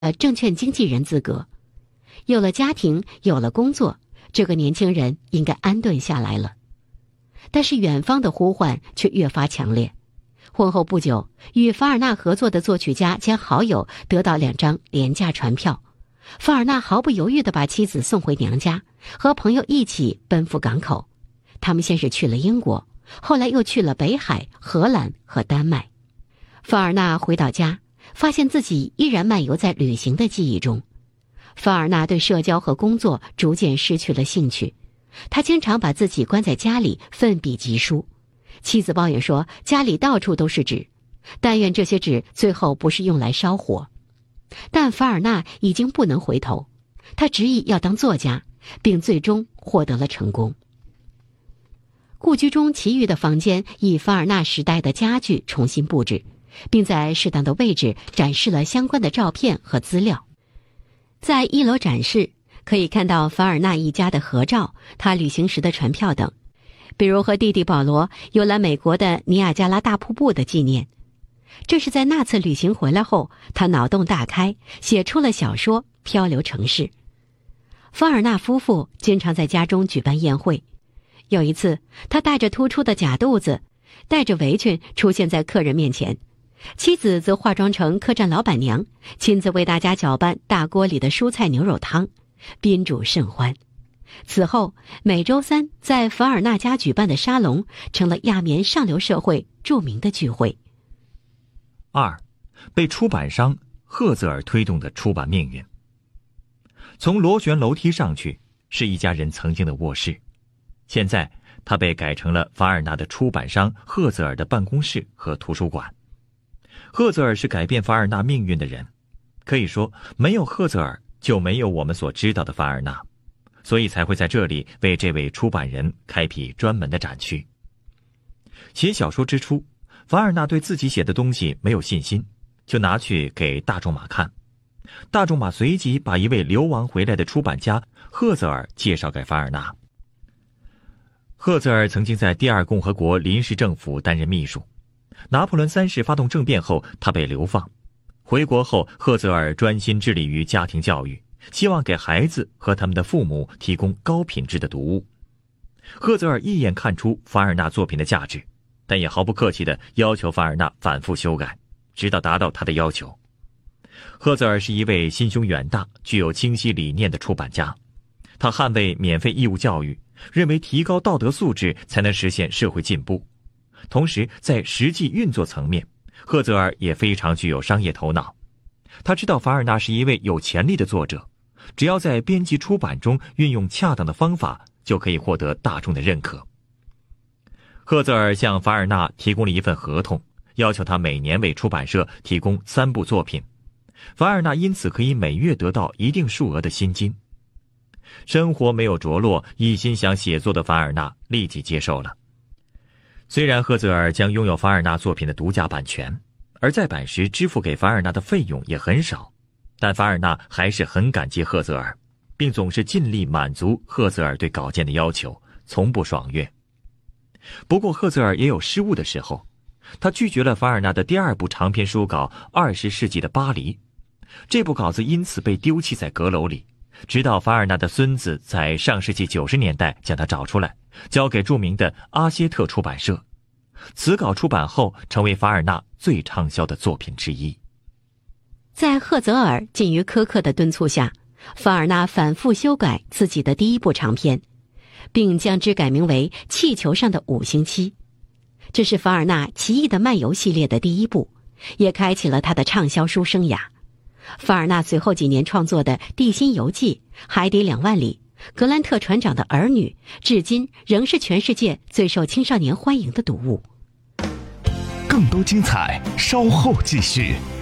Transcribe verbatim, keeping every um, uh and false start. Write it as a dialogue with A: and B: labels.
A: 呃证券经纪人资格。有了家庭，有了工作，这个年轻人应该安顿下来了。但是远方的呼唤却越发强烈。婚后不久，与法尔纳合作的作曲家兼好友得到两张廉价船票，法尔纳毫不犹豫地把妻子送回娘家，和朋友一起奔赴港口。他们先是去了英国，后来又去了北海、荷兰和丹麦。法尔纳回到家，发现自己依然漫游在旅行的记忆中。法尔纳对社交和工作逐渐失去了兴趣，他经常把自己关在家里奋笔疾书。妻子抱怨说，家里到处都是纸，但愿这些纸最后不是用来烧火。但法尔纳已经不能回头，他执意要当作家，并最终获得了成功。故居中其余的房间以法尔纳时代的家具重新布置，并在适当的位置展示了相关的照片和资料。在一楼展示可以看到法尔纳一家的合照，他旅行时的船票等，比如和弟弟保罗游览美国的尼亚加拉大瀑布的纪念。这是在那次旅行回来后，他脑洞大开，写出了小说《漂流城市》。法尔纳夫妇经常在家中举办宴会。有一次，他带着突出的假肚子，戴着围裙出现在客人面前，妻子则化妆成客栈老板娘，亲自为大家搅拌大锅里的蔬菜牛肉汤，宾主甚欢。此后，每周三在法尔纳家举办的沙龙成了亚眠上流社会著名的聚会。
B: 二，被出版商赫泽尔推动的出版命运。从螺旋楼梯上去是一家人曾经的卧室，现在它被改成了法尔纳的出版商赫泽尔的办公室和图书馆。赫泽尔是改变法尔纳命运的人，可以说没有赫泽尔就没有我们所知道的法尔纳，所以才会在这里为这位出版人开辟专门的展区。写小说之初，法尔纳对自己写的东西没有信心，就拿去给大仲马看。大仲马随即把一位流亡回来的出版家赫泽尔介绍给法尔纳。赫泽尔曾经在第二共和国临时政府担任秘书，拿破仑三世发动政变后，他被流放。回国后，赫泽尔专心致力于家庭教育，希望给孩子和他们的父母提供高品质的读物。赫泽尔一眼看出法尔纳作品的价值，但也毫不客气地要求法尔纳反复修改，直到达到他的要求。赫泽尔是一位心胸远大、具有清晰理念的出版家，他捍卫免费义务教育，认为提高道德素质才能实现社会进步。同时，在实际运作层面，赫泽尔也非常具有商业头脑。他知道法尔纳是一位有潜力的作者，只要在编辑出版中运用恰当的方法，就可以获得大众的认可。赫泽尔向法尔纳提供了一份合同，要求他每年为出版社提供三部作品，法尔纳因此可以每月得到一定数额的薪金。生活没有着落，一心想写作的法尔纳立即接受了。虽然赫泽尔将拥有法尔纳作品的独家版权，而在版时支付给法尔纳的费用也很少，但法尔纳还是很感激赫泽尔，并总是尽力满足赫泽尔对稿件的要求，从不爽约。不过赫泽尔也有失误的时候，他拒绝了法尔纳的第二部长篇书稿《二十世纪的巴黎》，这部稿子因此被丢弃在阁楼里，直到法尔纳的孙子在上世纪九十年代将它找出来，交给著名的阿歇特出版社。此稿出版后，成为法尔纳最畅销的作品之一。
A: 在赫泽尔近于苛刻的敦促下，法尔纳反复修改自己的第一部长篇，并将之改名为《气球上的五星期》。这是法尔纳奇异的漫游系列的第一部，也开启了他的畅销书生涯。法尔纳随后几年创作的《地心游记》《海底两万里》《格兰特船长的儿女》至今仍是全世界最受青少年欢迎的读物。
C: 更多精彩稍后继续。